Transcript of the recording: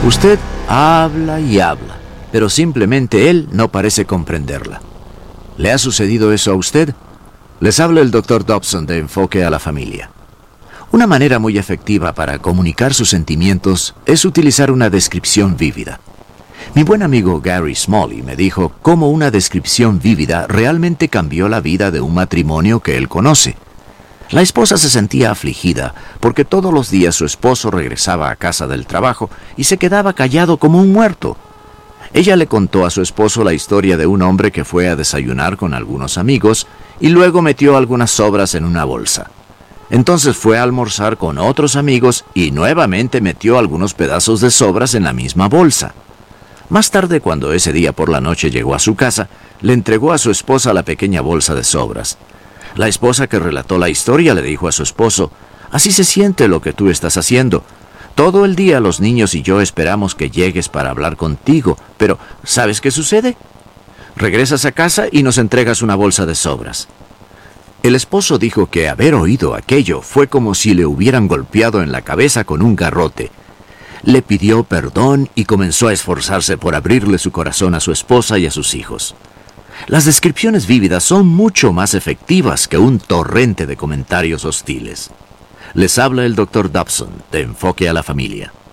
Usted habla y habla, pero simplemente él no parece comprenderla. ¿Le ha sucedido eso a usted? Les habla el Dr. Dobson de Enfoque a la Familia. Una manera muy efectiva para comunicar sus sentimientos es utilizar una descripción vívida. Mi buen amigo Gary Smalley me dijo cómo una descripción vívida realmente cambió la vida de un matrimonio que él conoce. La esposa se sentía afligida porque todos los días su esposo regresaba a casa del trabajo y se quedaba callado como un muerto. Ella le contó a su esposo la historia de un hombre que fue a desayunar con algunos amigos y luego metió algunas sobras en una bolsa. Entonces fue a almorzar con otros amigos y nuevamente metió algunos pedazos de sobras en la misma bolsa. Más tarde, cuando ese día por la noche llegó a su casa, le entregó a su esposa la pequeña bolsa de sobras. La esposa que relató la historia le dijo a su esposo: «Así se siente lo que tú estás haciendo. Todo el día los niños y yo esperamos que llegues para hablar contigo, pero ¿sabes qué sucede? Regresas a casa y nos entregas una bolsa de sobras». El esposo dijo que haber oído aquello fue como si le hubieran golpeado en la cabeza con un garrote. Le pidió perdón y comenzó a esforzarse por abrirle su corazón a su esposa y a sus hijos. Las descripciones vívidas son mucho más efectivas que un torrente de comentarios hostiles. Les habla el Dr. Dobson de Enfoque a la Familia.